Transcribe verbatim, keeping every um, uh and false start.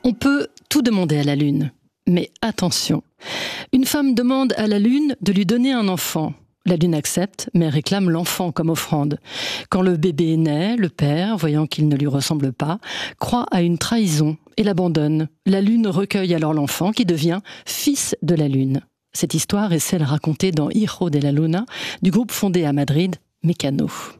On peut tout demander à la Lune, mais attention. Une femme demande à la Lune de lui donner un enfant. La Lune accepte, mais réclame l'enfant comme offrande. Quand le bébé naît, le père, voyant qu'il ne lui ressemble pas, croit à une trahison et l'abandonne. La Lune recueille alors l'enfant qui devient fils de la Lune. Cette histoire est celle racontée dans Hijo de la Luna du groupe fondé à Madrid, Mecano.